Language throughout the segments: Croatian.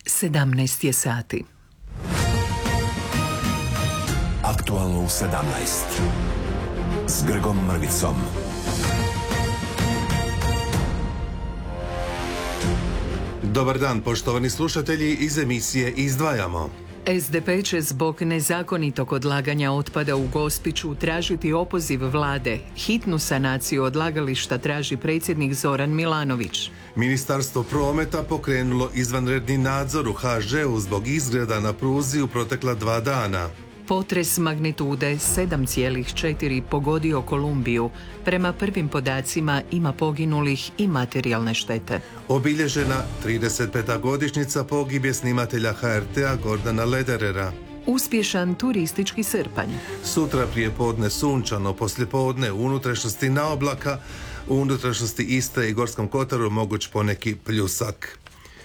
17 je sati. Aktualno u 17. S Grgom Mrvicom. Dobar dan, poštovani slušatelji, iz emisije Izdvajamo. SDP će zbog nezakonitog odlaganja otpada u Gospiću tražiti opoziv vlade. Hitnu sanaciju odlagališta traži predsjednik Zoran Milanović. Ministarstvo prometa pokrenulo izvanredni nadzor u HŽ-u zbog izgreda na pruzi u protekla 2 dana. Potres magnitude 7,4 pogodio Kolumbiju. Prema prvim podacima ima poginulih i materijalne štete. Obilježena 35. godišnjica pogibije snimatelja HRT-a Gordana Lederera. Uspješan turistički srpanj. Sutra prije podne sunčano, poslijepodne u unutrašnjosti na oblaka, u unutrašnjosti Istre i Gorskom Kotaru moguć poneki pljusak.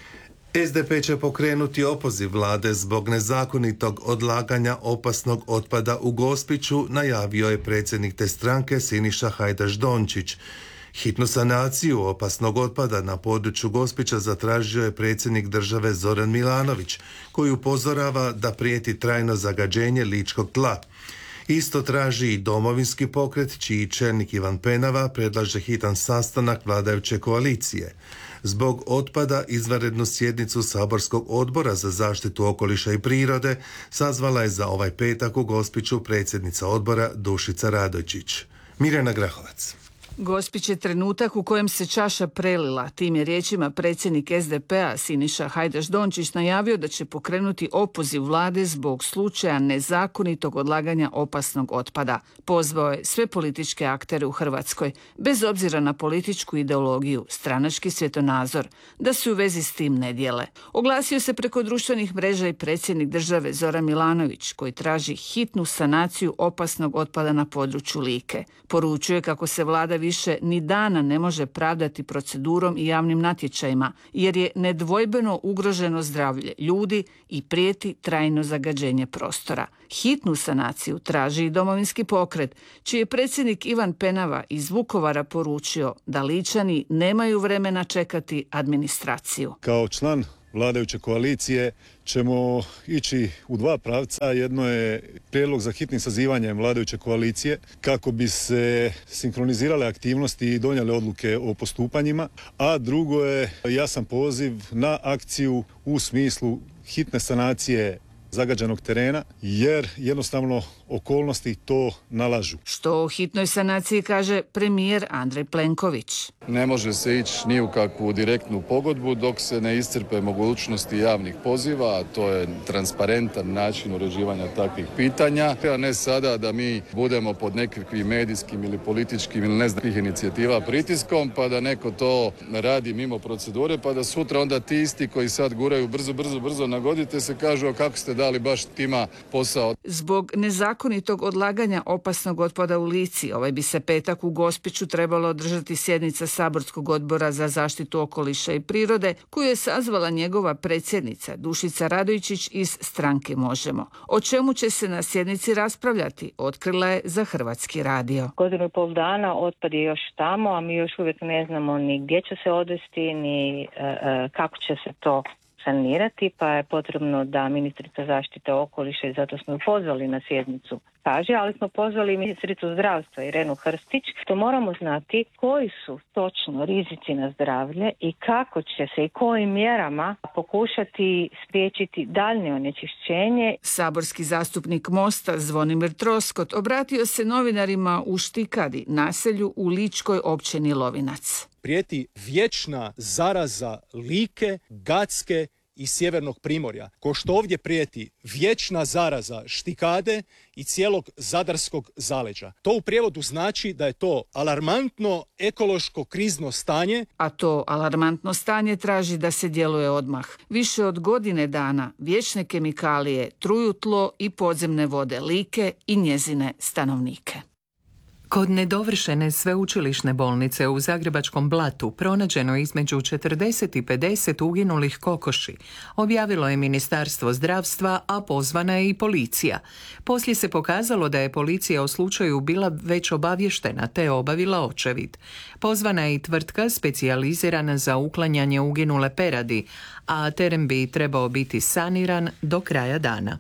SDP će pokrenuti opoziv vlade zbog nezakonitog odlaganja opasnog otpada u Gospiću, najavio je predsjednik te stranke Siniša Hajdaš-Dončić. Hitnu sanaciju opasnog otpada na području Gospića zatražio je predsjednik države Zoran Milanović, koji upozorava da prijeti trajno zagađenje ličkog tla. Isto traži i Domovinski pokret, čiji čelnik Ivan Penava predlaže hitan sastanak vladajuće koalicije. Zbog otpada izvanrednu sjednicu Saborskog odbora za zaštitu okoliša i prirode sazvala je za ovaj petak u Gospiću predsjednica odbora Dušica Radojčić. Mirjana Grahovac. Gospić je trenutak u kojem se čaša prelila. Tim je riječima predsjednik SDP-a Siniša Hajdaš-Dončić najavio da će pokrenuti opoziv vlade zbog slučaja nezakonitog odlaganja opasnog otpada. Pozvao je sve političke aktere u Hrvatskoj, bez obzira na političku ideologiju, stranački svjetonazor, da se u vezi s tim ne dijele. Oglasio se preko društvenih mreža i predsjednik države Zoran Milanović, koji traži hitnu sanaciju opasnog otpada na području Like. Poručuje kako se vlada više ni dana ne može pravdati procedurom i javnim natječajima, jer je nedvojbeno ugroženo zdravlje ljudi i prijeti trajno zagađenje prostora. Hitnu sanaciju traži i Domovinski pokret, čiji je predsjednik Ivan Penava iz Vukovara poručio da Ličani nemaju vremena čekati administraciju. Kao član vladajuće koalicije ćemo ići u 2 pravca. Jedno je prijedlog za hitnim sazivanjem vladajuće koalicije kako bi se sinkronizirale aktivnosti i donijele odluke o postupanjima, a drugo je jasan poziv na akciju u smislu hitne sanacije zagađenog terena, jer jednostavno okolnosti to nalažu. Što o hitnoj sanaciji kaže premijer Andrej Plenković. Ne može se ići ni u kakvu direktnu pogodbu dok se ne iscrpe mogućnosti javnih poziva, a to je transparentan način uređivanja takvih pitanja, a ne sada da mi budemo pod nekakvim medijskim ili političkim ili ne znam inicijativa pritiskom, pa da neko to radi mimo procedure, pa da sutra onda ti isti koji sad guraju brzo nagodite se kažu kako ste dali baš tima posao. Zbog nezakonitog odlaganja opasnog otpada u Lici, ovaj bi se petak u Gospiću trebalo održati sjednica Saborskog odbora za zaštitu okoliša i prirode, koju je sazvala njegova predsjednica Dušica Radojčić iz stranke Možemo. O čemu će se na sjednici raspravljati, otkrila je za Hrvatski radio. 1,5 dana otpad je još tamo, a mi još uvijek ne znamo ni gdje će se odvesti, ni kako će se to sanirati, pa je potrebno da ministrica zaštite okoliša, i zato smo pozvali na sjednicu kaže, ali smo pozvali ministricu zdravstva Irenu Hrstić, to moramo znati koji su točno rizici na zdravlje i kako će se i kojim mjerama pokušati spriječiti daljnje onečišćenje. Saborski zastupnik Mosta Zvonimir Troskot obratio se novinarima u Štikadi, naselju u ličkoj općini Lovinac. Prijeti vječna zaraza Like, Gacke i sjevernog Primorja, ko što ovdje prijeti vječna zaraza Štikade i cijelog zadarskog zaleđa. To u prijevodu znači da je to alarmantno ekološko krizno stanje. A to alarmantno stanje traži da se djeluje odmah. Više od godine dana vječne kemikalije truju tlo i podzemne vode Like i njezine stanovnike. Kod nedovršene sveučilišne bolnice u Zagrebačkom Blatu pronađeno između 40 i 50 uginulih kokoši, objavilo je Ministarstvo zdravstva, a pozvana je i policija. Poslije se pokazalo da je policija o slučaju bila već obavještena te obavila očevid. Pozvana je i tvrtka specijalizirana za uklanjanje uginule peradi, a teren bi trebao biti saniran do kraja dana.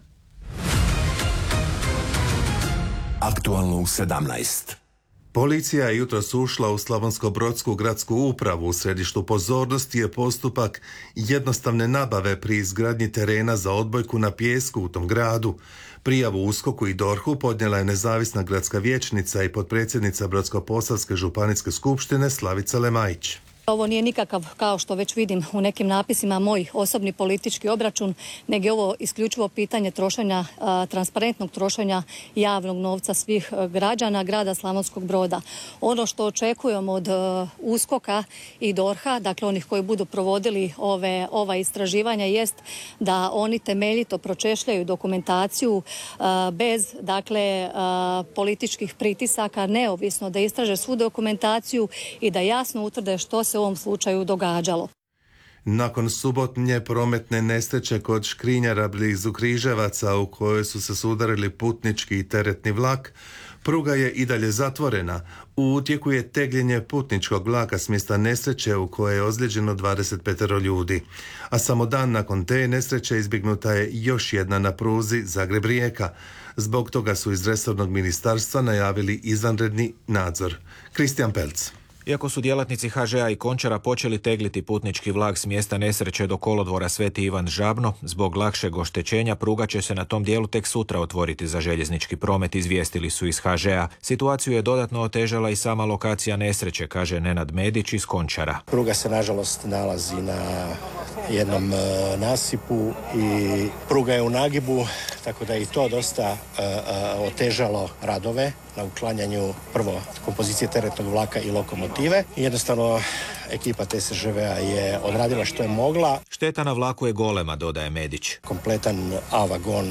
Aktualno u 17. Policija je jutros ušla u Slavonsko-brodsku gradsku upravu. U središtu pozornosti je postupak jednostavne nabave pri izgradnji terena za odbojku na pijesku u tom gradu. Prijavu USKOK-u i DORH-u podnijela je nezavisna gradska vijećnica i potpredsjednica Brodsko-posavske županijske skupštine Slavica Lemajić. Ovo nije nikakav, kao što već vidim u nekim napisima, moj osobni politički obračun, nego je ovo isključivo pitanje trošenja, transparentnog trošenja javnog novca svih građana grada Slavonskog Broda. Ono što očekujemo od USKOK-a i DORH-a, dakle onih koji budu provodili ova istraživanja, jest da oni temeljito pročešljaju dokumentaciju bez, dakle, političkih pritisaka, neovisno, da istraže svu dokumentaciju i da jasno utvrde što se u ovom slučaju događalo. Nakon subotnje prometne nesreće kod Škrinjara blizu Križevaca u kojoj su se sudarili putnički i teretni vlak, pruga je i dalje zatvorena. U tijeku je tegljenje putničkog vlaka s mjesta nesreće u kojoj je ozlijeđeno 25 ljudi. A samo dan nakon te nesreće izbjegnuta je još jedna na pruzi Zagreb-Rijeka. Zbog toga su iz resornog ministarstva najavili izvanredni nadzor. Kristijan Pelc. Iako su djelatnici HŽ-a i Končara počeli tegliti putnički vlak s mjesta nesreće do kolodvora Sveti Ivan Žabno, zbog lakšeg oštećenja pruga će se na tom dijelu tek sutra otvoriti za željeznički promet, izvijestili su iz HŽ-a. Situaciju je dodatno otežala i sama lokacija nesreće, kaže Nenad Medić iz Končara. Pruga se nažalost nalazi na jednom nasipu i pruga je u nagibu, tako da je i to dosta otežalo radove na uklanjanju prvo kompozicije teretnog vlaka i lokomotive. Jednostavno ekipa TSŽV-a je odradila što je mogla. Šteta na vlaku je golema, dodaje Medić. Kompletan A-vagon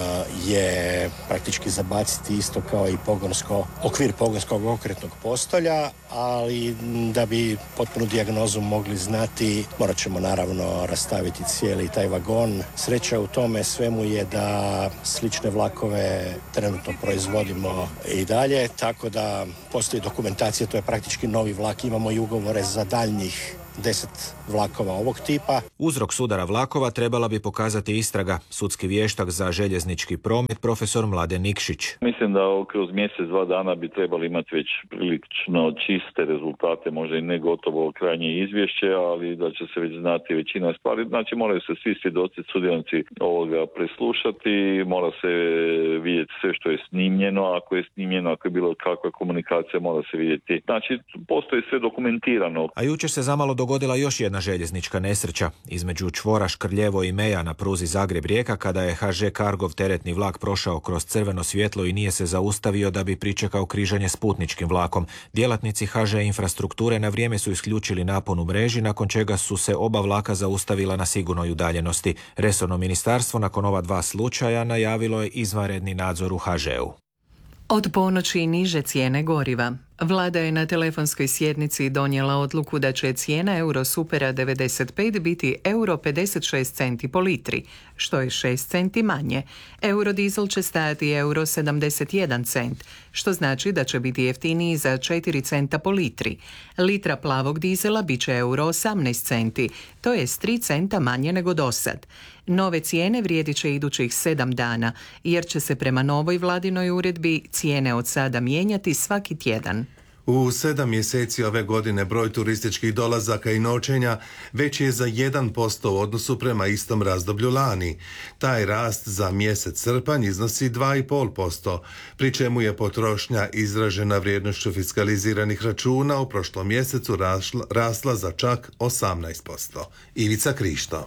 je praktički zabaciti isto kao i okvir pogonskog okretnog postolja, ali da bi potpunu dijagnozu mogli znati, morat ćemo naravno rastaviti cijeli taj vagon. Sreća u tome svemu je da slične vlakove trenutno proizvodimo i dalje, tako da postoji dokumentacija, to je praktički novi vlak, imamo i ugovore za daljnjih 10 vlakova ovog tipa. Uzrok sudara vlakova trebala bi pokazati istraga. Sudski vještak za željeznički promet profesor Mladen Nikšić. Mislim da kroz mjesec, 2 dana bi trebali imati već prilično čiste rezultate, možda i ne gotovo krajnje izvješće, ali da će se već znati većina stvari. Znači moraju se svi svjedoci, sudionici ovoga preslušati, mora se vidjeti sve što je snimljeno, ako je snimljeno, ako je bilo kakva komunikacija, mora se vidjeti. Znači postoji sve dokumentirano. A jučer se zamalo dogodila još jedna željeznička nesreća između čvora Škrljevo i Meja na pruzi Zagreb-Rijeka, kada je HŽ Cargov teretni vlak prošao kroz crveno svjetlo i nije se zaustavio da bi pričekao križanje s putničkim vlakom. Djelatnici HŽ infrastrukture na vrijeme su isključili napon u mreži, nakon čega su se oba vlaka zaustavila na sigurnoj udaljenosti. Resorno ministarstvo nakon ova 2 slučaja najavilo je izvanredni nadzor u HŽ-u. Od ponoći niže cijene goriva. Vlada je na telefonskoj sjednici donijela odluku da će cijena Eurosupera 95 biti euro 56 centi po litri, što je 6 centi manje. Eurodizel će stajati euro 71 cent, što znači da će biti jeftiniji za 4 centa po litri. Litra plavog dizela bit će euro 18 centi, to je 3 centa manje nego dosad. Nove cijene vrijedit će idućih 7 dana, jer će se prema novoj vladinoj uredbi cijene od sada mijenjati svaki tjedan. U 7 mjeseci ove godine broj turističkih dolazaka i noćenja veći je za 1% u odnosu prema istom razdoblju lani. Taj rast za mjesec srpanj iznosi 2,5%, pri čemu je potrošnja izražena vrijednošću fiskaliziranih računa u prošlom mjesecu rasla za čak 18%. Ivica Krišto.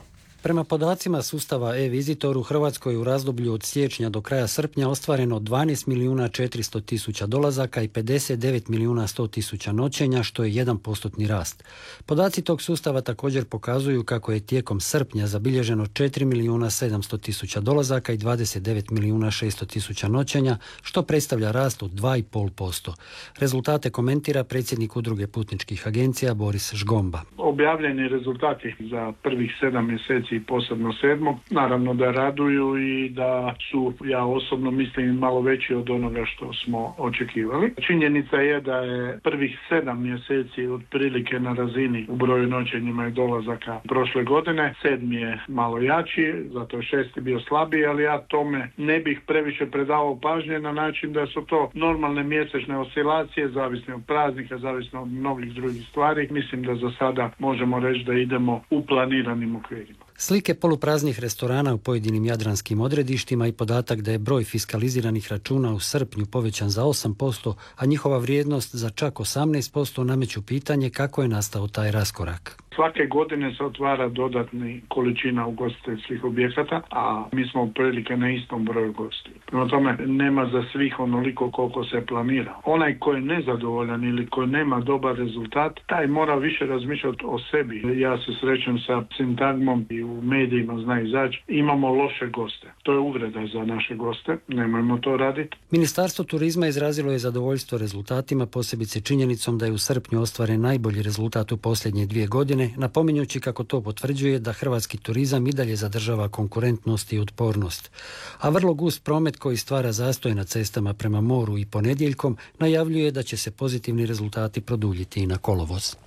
Prema podacima sustava e-Visitor u Hrvatskoj u razdoblju od siječnja do kraja srpnja ostvareno 12.400.000 dolazaka i 59.100.000 noćenja, što je 1% rast. Podaci tog sustava također pokazuju kako je tijekom srpnja zabilježeno 4.700.000 dolazaka i 29.600.000 noćenja, što predstavlja rast od 2,5%. Rezultate komentira predsjednik Udruge putničkih agencija Boris Žgomba. Objavljeni rezultati za prvih 7 mjeseci, posebno 7. naravno da raduju i da su, ja osobno mislim, malo veći od onoga što smo očekivali. Činjenica je da je prvih 7 mjeseci otprilike na razini u broju noćenjima i dolazaka prošle godine. 7. je malo jači, zato je 6. bio slabiji, ali ja tome ne bih previše predavao pažnje na način da su to normalne mjesečne oscilacije, zavisne od praznika, zavisno od mnogih drugih stvari. Mislim da za sada možemo reći da idemo u planiranim okvirima. Slike polupraznih restorana u pojedinim jadranskim odredištima i podatak da je broj fiskaliziranih računa u srpnju povećan za 8%, a njihova vrijednost za čak 18% nameću pitanje kako je nastao taj raskorak. Svake godine se otvara dodatni količina ugostiteljskih objekata, a mi smo otprilike na istom broju gostiju. Prema tome, nema za svih onoliko koliko se planira. Onaj ko je nezadovoljan ili ko nema dobar rezultat, taj mora više razmišljati o sebi. Ja se srećem sa sintagmom i u medijima zna izaći. Imamo loše goste. To je uvreda za naše goste. Nemojmo to raditi. Ministarstvo turizma izrazilo je zadovoljstvo rezultatima, posebice činjenicom da je u srpnju ostvaren najbolji rezultat u posljednje 2 godine, napominjući kako to potvrđuje da hrvatski turizam i dalje zadržava konkurentnost i otpornost. A vrlo gust promet koji stvara zastoj na cestama prema moru i ponedjeljkom najavljuje da će se pozitivni rezultati produljiti i na kolovoz.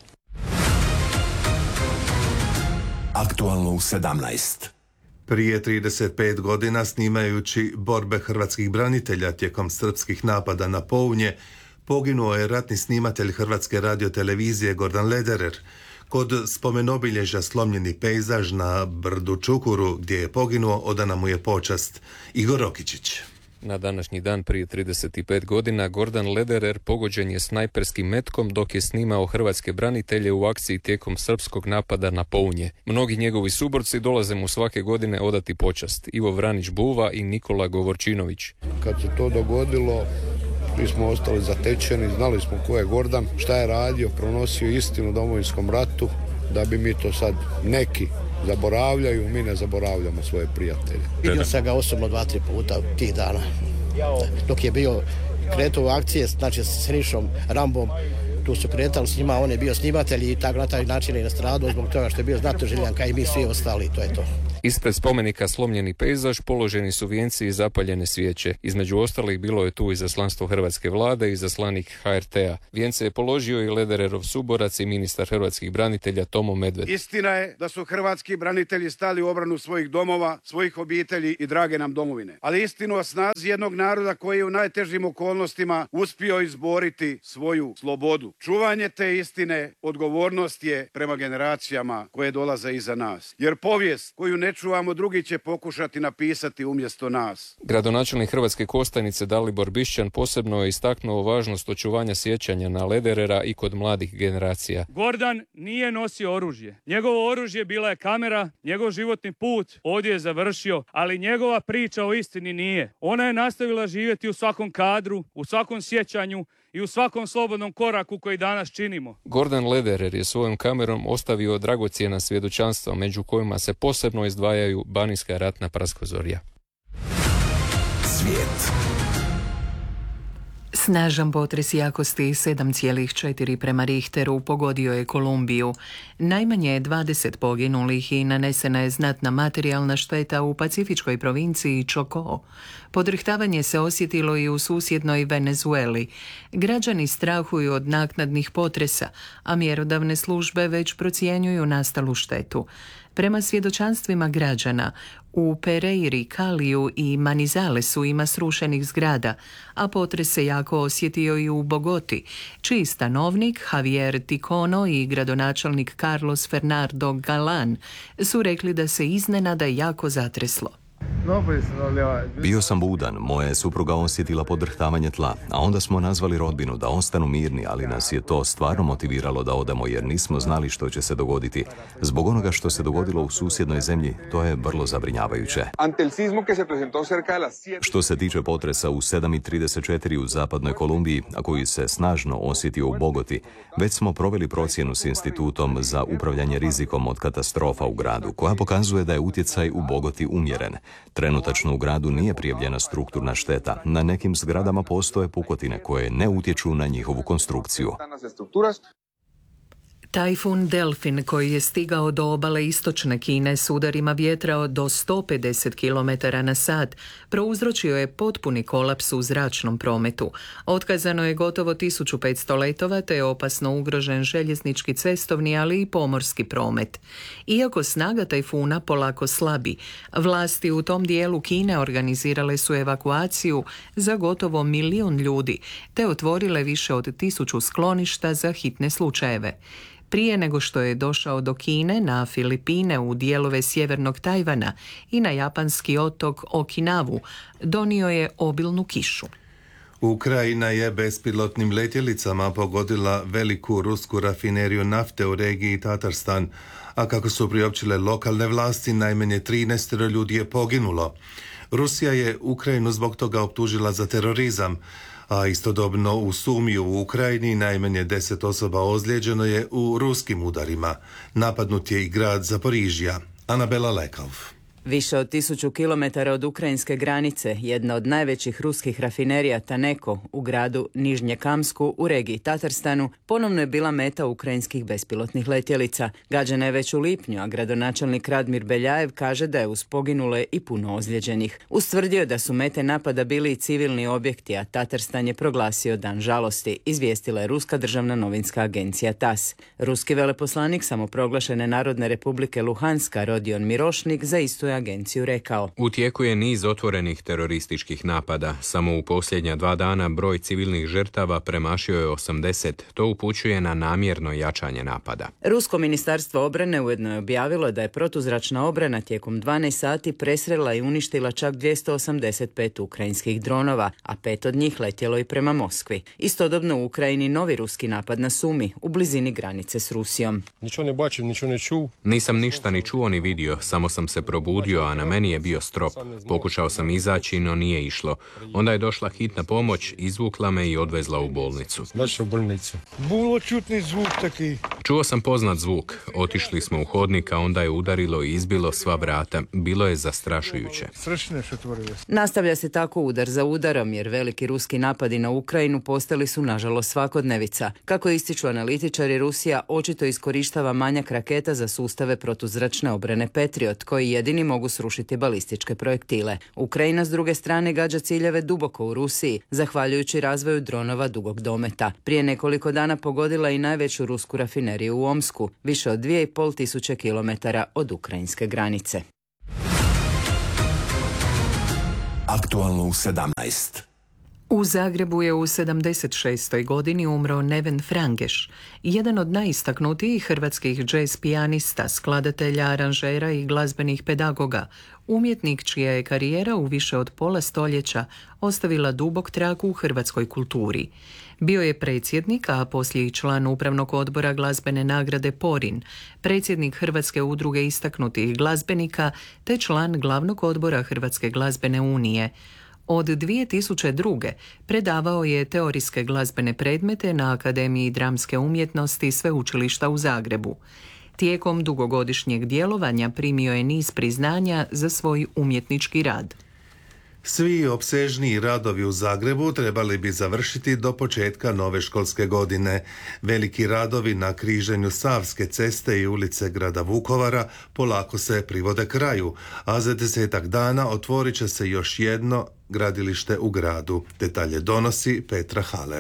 Aktualno u 17. Prije 35 godina, snimajući borbe hrvatskih branitelja tijekom srpskih napada na Pounje, poginuo je ratni snimatelj Hrvatske radiotelevizije Gordan Lederer. Kod spomenobilježja Slomljeni pejzaž na brdu Čukuru, gdje je poginuo, odana mu je počast. Igor Rokičić. Na današnji dan prije 35 godina Gordan Lederer pogođen je snajperskim metkom dok je snimao hrvatske branitelje u akciji tijekom srpskog napada na Pounje. Mnogi njegovi suborci dolaze mu svake godine odati počast. Ivo Vranić Buva i Nikola Govorčinović. Kad se to dogodilo, mi smo ostali zatečeni, znali smo ko je Gordan, šta je radio, pronosio istinu u Domovinskom ratu, da bi mi to sad neki zaboravljaju, mi ne zaboravljamo svoje prijatelje. Vidio sam ga osobno 2-3 puta tih dana. Dok je bio krenuo u akcije, znači s Sinišom Rambom, tu su kretali s njima, on je bio snimatelj i tako na taj način je nastradao zbog toga što je bio znatoželjan kao i mi svi ostali, to je to. Ispred spomenika Slomljeni pejzaž položeni su vijenci i zapaljene svijeće. Između ostalih bilo je tu izaslanstvo hrvatske vlade i izaslanik HRT-a. Vijence je položio i Ledererov suborac i ministar hrvatskih branitelja Tomo Medved. Istina je da su hrvatski branitelji stali u obranu svojih domova, svojih obitelji i drage nam domovine. Ali istinu o snazi jednog naroda koji je u najtežim okolnostima uspio izboriti svoju slobodu. Čuvanje te istine odgovornost je prema generacijama koje dolaze iza nas. Jer povijest koju ne čuvamo, drugi će pokušati napisati umjesto nas. Gradonačelnik Hrvatske Kostajnice Dalibor Bišćan posebno je istaknuo važnost očuvanja sjećanja na Lederera i kod mladih generacija. Gordan nije nosio oružje. Njegovo oružje bila je kamera, njegov životni put ovdje je završio, ali njegova priča o istini nije. Ona je nastavila živjeti u svakom kadru, u svakom sjećanju i u svakom slobodnom koraku koji danas činimo. Gordan Lederer je svojom kamerom ostavio dragocjena svjedočanstva, među kojima se posebno izdvajaju banijska ratna praskozorja. Svijet. Snažan potres jakosti 7,4 prema Richteru pogodio je Kolumbiju. Najmanje je 20 poginulih i nanesena je znatna materijalna šteta u pacifičkoj provinciji Chocó. Podrhtavanje se osjetilo i u susjednoj Venezueli. Građani strahuju od naknadnih potresa, a mjerodavne službe već procjenjuju nastalu štetu. Prema svjedočanstvima građana, u Pereiri, Kaliju i Manizalesu ima srušenih zgrada, a potres se jako osjetio i u Bogoti, čiji stanovnik Javier Ticono i gradonačelnik Carlos Fernando Galan su rekli da se iznenada jako zatreslo. Bio sam budan, moja je supruga osjetila podrhtavanje tla, a onda smo nazvali rodbinu da ostanu mirni, ali nas je to stvarno motiviralo da odemo jer nismo znali što će se dogoditi. Zbog onoga što se dogodilo u susjednoj zemlji, to je vrlo zabrinjavajuće. Što se tiče potresa u 7:34 u zapadnoj Kolumbiji, a koji se snažno osjetio u Bogoti, već smo proveli procjenu s Institutom za upravljanje rizikom od katastrofa u gradu, koja pokazuje da je utjecaj u Bogoti umjeren. Trenutačno u gradu nije prijavljena strukturna šteta. Na nekim zgradama postoje pukotine koje ne utječu na njihovu konstrukciju. Tajfun Delfin, koji je stigao do obale istočne Kine s udarima vjetra do 150 km na sat, prouzročio je potpuni kolaps u zračnom prometu. Otkazano je gotovo 1500 letova, te je opasno ugrožen željeznički, cestovni, ali i pomorski promet. Iako snaga tajfuna polako slabi, vlasti u tom dijelu Kine organizirale su evakuaciju za gotovo 1 milijun ljudi, te otvorile više od 1000 skloništa za hitne slučajeve. Prije nego što je došao do Kine, na Filipine, u dijelove sjevernog Tajvana i na japanski otok Okinavu, donio je obilnu kišu. Ukrajina je bespilotnim letjelicama pogodila veliku rusku rafineriju nafte u regiji Tatarstan, a kako su priopćile lokalne vlasti, najmanje 13 ljudi je poginulo. Rusija je Ukrajinu zbog toga optužila za terorizam, a istodobno u Sumiju u Ukrajini najmanje 10 osoba ozlijeđeno je u ruskim udarima. Napadnut je i grad Zaporižja. Anabela Lekov. Više od 1000 km od ukrajinske granice, jedna od najvećih ruskih rafinerija Taneko u gradu Nižnjekamsku u regiji Tatarstanu ponovno je bila meta ukrajinskih bespilotnih letjelica. Gađana je već u lipnju, a gradonačelnik Radmir Beljajev kaže da je uz poginule i puno ozlijeđenih. Ustvrdio je da su mete napada bili i civilni objekti, a Tatarstan je proglasio dan žalosti, izvijestila je ruska državna novinska agencija TAS. Ruski veleposlanik samoproglašene Narodne republike Luhanska Rodion Mirošnik za istu je agenciju rekao: U tijeku je niz otvorenih terorističkih napada. Samo u posljednja 2 dana broj civilnih žrtava premašio je 80. To upućuje na namjerno jačanje napada. Rusko ministarstvo obrane ujedno je objavilo da je protuzračna obrana tijekom 12 sati presrela i uništila čak 285 ukrajinskih dronova, a 5 od njih letjelo i prema Moskvi. Istodobno u Ukrajini novi ruski napad na Sumi, u blizini granice s Rusijom. Nisam ništa ni čuo ni vidio, samo sam se probudio, a na meni je bio strop. Pokušao sam izaći, no nije išlo. Onda je došla hitna pomoć, izvukla me i odvezla u bolnicu. Čuo sam poznat zvuk. Otišli smo u hodnik, a onda je udarilo i izbilo sva vrata. Bilo je zastrašujuće. Nastavlja se tako udar za udarom, jer veliki ruski napadi na Ukrajinu postali su nažalost svakodnevica. Kako ističu analitičari, Rusija očito iskorištava manjak raketa za sustave protuzračne obrane Patriot, koji jedini mogu srušiti balističke projektile. Ukrajina s druge strane gađa ciljeve duboko u Rusiji, zahvaljujući razvoju dronova dugog dometa. Prije nekoliko dana pogodila i najveću rusku rafineriju u Omsku, više od 2500 km od ukrajinske granice. Aktualno u 17. U Zagrebu je u 76. godini umro Neven Frangeš, jedan od najistaknutijih hrvatskih džez pijanista, skladatelja, aranžera i glazbenih pedagoga, umjetnik čija je karijera u više od pola stoljeća ostavila dubok trag u hrvatskoj kulturi. Bio je predsjednik, a poslije i član upravnog odbora glazbene nagrade Porin, predsjednik Hrvatske udruge istaknutih glazbenika te član glavnog odbora Hrvatske glazbene unije. Od 2002. predavao je teorijske glazbene predmete na Akademiji dramske umjetnosti Sveučilišta u Zagrebu. Tijekom dugogodišnjeg djelovanja primio je niz priznanja za svoj umjetnički rad. Svi opsežniji radovi u Zagrebu trebali bi završiti do početka nove školske godine. Veliki radovi na križanju Savske ceste i ulice grada Vukovara polako se privode kraju, a za 10 dana otvorit će se još jedno gradilište u gradu. Detalje donosi Petra Haler.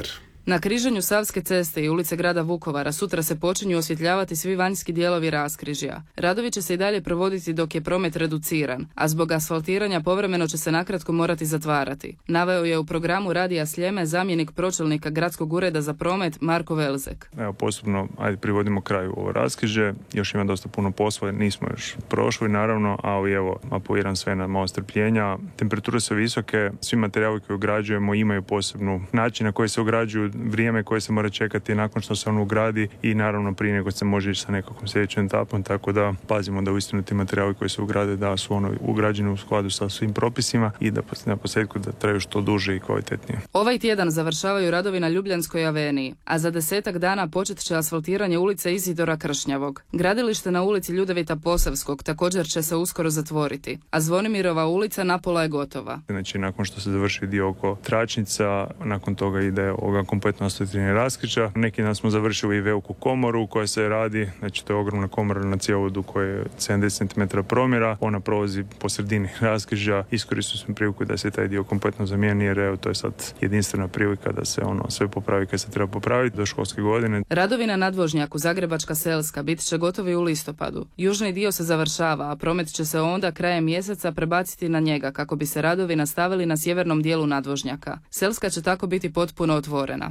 Na križanju Savske ceste i ulice grada Vukovara sutra se počinju osvjetljavati svi vanjski dijelovi raskrižja. Radovi će se i dalje provoditi dok je promet reduciran, a zbog asfaltiranja povremeno će se nakratko morati zatvarati. Naveo je u programu Radija Sljeme zamjenik pročelnika Gradskog ureda za promet Marko Velzek. Evo, posebno, privodimo kraju ovo raskrižje, još ima dosta puno posla, nismo još prošli naravno, ali evo, apeliram sve na malo strpljenja. Temperature su visoke, svi materijali koje ugrađujemo imaju posebnu način na koji se ugrađuju, vrijeme koje se mora čekati nakon što se on ugradi i naravno prije nego se može ići sa nekakvom sljedećom etapom, tako da pazimo da uistinu ti materijali koji se ugrade da su ugrađeni u skladu sa svim propisima i da na posljedku da traju što duže i kvalitetnije. Ovaj tjedan završavaju radovi na Ljubljanskoj aveniji, a za 10 dana počet će asfaltiranje ulice Izidora Kršnjavog. Gradilište na ulici Ljudevita Posavskog također će se uskoro zatvoriti, a Zvonimirova ulica napola je gotova. Znači, nakon što se završi dio oko tračnica, nakon toga ide kompletno asfaltiranje raskrižja. Neki dan smo završili i veliku komoru koja se radi, znači to je ogromna komora na cjevovodu koja je 70 cm promjera, ona prolazi po sredini raskrižja. Iskoristili smo priliku da se taj dio kompletno zamijeni jer evo, to je sad jedinstvena prilika da se sve popravi kad se treba popraviti do školske godine. Radovi na nadvožnjaku Zagrebačka Selska bit će gotovi u listopadu. Južni dio se završava, a promet će se onda krajem mjeseca prebaciti na njega kako bi se radovi nastavili na sjevernom dijelu nadvožnjaka. Selska će tako biti potpuno otvorena.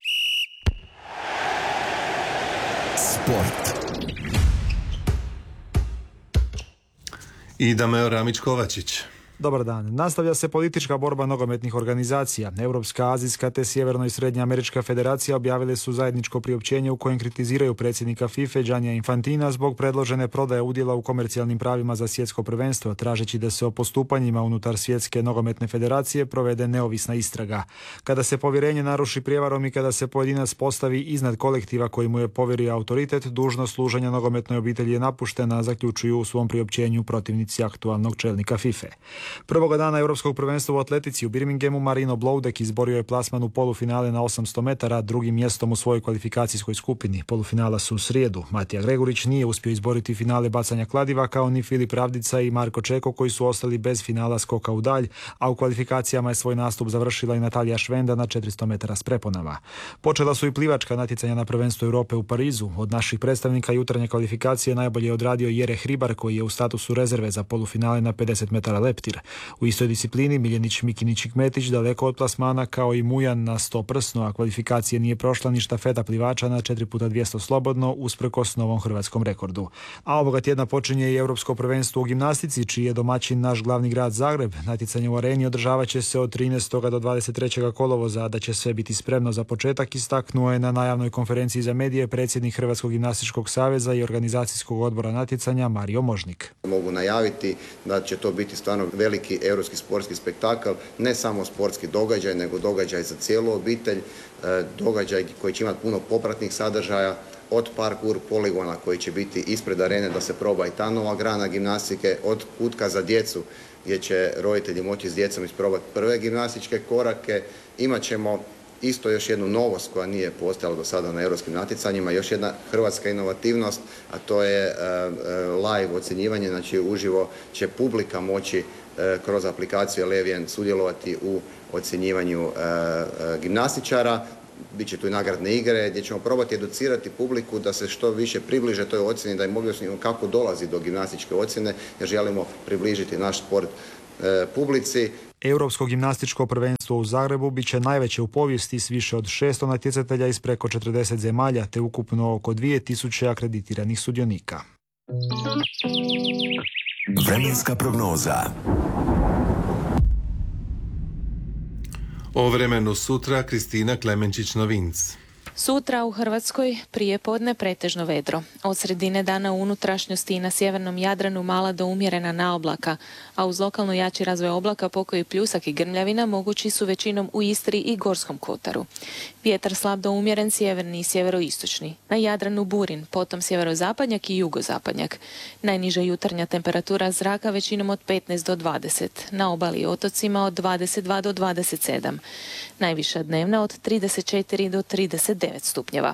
Sport. I Dameo Ramić-Kovačić. Dobar dan. Nastavlja se politička borba nogometnih organizacija. Europska, azijska te sjeverno i srednja američka federacija objavile su zajedničko priopćenje u kojem kritiziraju predsjednika FIFA Giannia Infantina zbog predložene prodaje udjela u komercijalnim pravima za svjetsko prvenstvo, tražeći da se o postupanjima unutar svjetske nogometne federacije provede neovisna istraga. Kada se povjerenje naruši prijevarom i kada se pojedinac postavi iznad kolektiva koji mu je povjerio autoritet, dužnost služenja nogometnoj obitelji je napuštena, zaključuju u svom priopćenju protivnici aktualnog čelnika FIFA. Prvoga dana Europskog prvenstva u atletici u Birminghamu Marino Bloudek izborio je plasman u polufinale na 800 metara, drugim mjestom u svojoj kvalifikacijskoj skupini. Polufinala su u srijedu. Matija Gregurić nije uspio izboriti finale bacanja kladiva, kao ni Filip Ravdica i Marko Čeko koji su ostali bez finala skoka u dalj, a u kvalifikacijama je svoj nastup završila i Natalija Švenda na 400 metara s preponama. Počela su i plivačka natjecanja na prvenstvu Europe u Parizu. Od naših predstavnika jutarnje kvalifikacije najbolje je odradio Jere Hribar koji je u statusu rezerve za polufinale na 50 metara leptir. U istoj disciplini Miljenić Mikinić-Metić daleko od plasmana kao i Mujan na 100 prsno, a kvalifikacije nije prošla ni štafeta plivača na 4x200 slobodno usprkos novom hrvatskom rekordu. A ovoga tjedna počinje i Europsko prvenstvo u gimnastici, čiji je domaćin naš glavni grad Zagreb. Natjecanje u areni održavat će se od 13. do 23. kolovoza, da će sve biti spremno za početak, istaknuo je na najavnoj konferenciji za medije predsjednik Hrvatskog gimnastičkog saveza i organizacijskog odbora natjecanja Mario Možnik. Mogu najaviti da će to biti stvarno veliki europski sportski spektakl, ne samo sportski događaj, nego događaj za cijelu obitelj, događaj koji će imati puno popratnih sadržaja, od parkour poligona koji će biti ispred arene da se proba i ta nova grana gimnastike, od kutka za djecu gdje će roditelji moći s djecom isprobati prve gimnastičke korake. Imat ćemo isto još jednu novost koja nije postojala do sada na europskim natjecanjima, još jedna hrvatska inovativnost, a to je live ocjenjivanje, znači uživo će publika moći kroz aplikaciju Eleven sudjelovati u ocjenjivanju gimnastičara. Biće tu i nagradne igre gdje ćemo probati educirati publiku da se što više približe toj ocjeni, da im objasnimo kako dolazi do gimnastičke ocjene, jer želimo približiti naš sport publici. Europsko gimnastičko prvenstvo u Zagrebu bit će najveće u povijesti s više od 600 natjecatelja iz preko 40 zemalja te ukupno oko 2000 akreditiranih sudionika. Vremenska prognoza. O vremenu sutra Kristina Klemenčić-Novinc. Sutra u Hrvatskoj prije podne pretežno vedro. Od sredine dana u unutrašnjosti i na sjevernom Jadranu mala do umjerena naoblaka, a uz lokalno jači razvoj oblaka pokoji pljusak i grmljavina mogući su većinom u Istri i Gorskom kotaru. Vjetar slab do umjeren sjeverni i sjeveroistočni. Na Jadranu burin, potom sjeverozapadnjak i jugozapadnjak. Najniža jutarnja temperatura zraka većinom od 15 do 20. Na obali i otocima od 22 do 27. Najviša dnevna od 34 do 39 stupnjeva.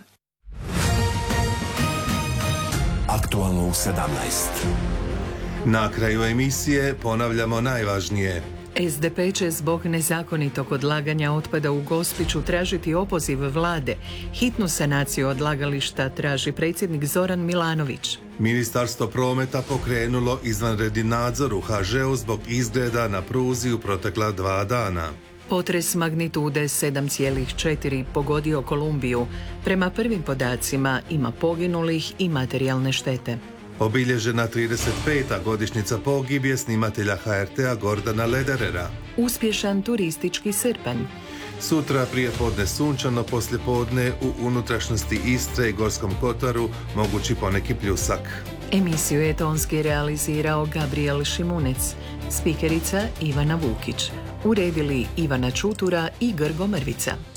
Aktualno u 17. Na kraju emisije ponavljamo najvažnije. SDP će zbog nezakonitog odlaganja otpada u Gospiću tražiti opoziv vlade. Hitnu sanaciju odlagališta traži predsjednik Zoran Milanović. Ministarstvo prometa pokrenulo izvanredni nadzor u HŽ-u zbog izgreda na pruzi u protekla 2 dana. Potres magnitude 7,4 pogodio Kolumbiju. Prema prvim podacima ima poginulih i materijalne štete. Obilježena 35. godišnjica pogibije snimatelja HRT-a Gordana Lederera. Uspješan turistički srpanj. Sutra prijepodne sunčano, poslijepodne u unutrašnjosti Istre i Gorskom kotaru mogući poneki pljusak. Emisiju je tonski realizirao Gabriel Šimunec, spikerica Ivana Vukić, uredili Ivana Čutura i Grgo Mrvica.